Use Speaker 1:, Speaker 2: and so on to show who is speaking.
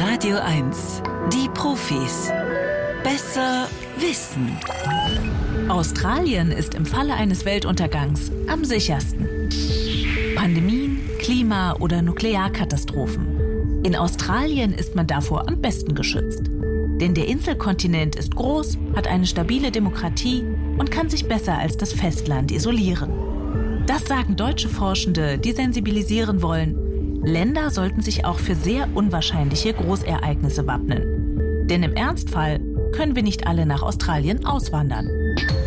Speaker 1: Radio 1, die Profis. Besser wissen.
Speaker 2: Australien ist im Falle eines Weltuntergangs am sichersten. Pandemien, Klima- oder Nuklearkatastrophen. In Australien ist man davor am besten geschützt. Denn der Inselkontinent ist groß, hat eine stabile Demokratie und kann sich besser als das Festland isolieren. Das sagen deutsche Forschende, die sensibilisieren wollen. Länder sollten sich auch für sehr unwahrscheinliche Großereignisse wappnen. Denn im Ernstfall können wir nicht alle nach Australien auswandern.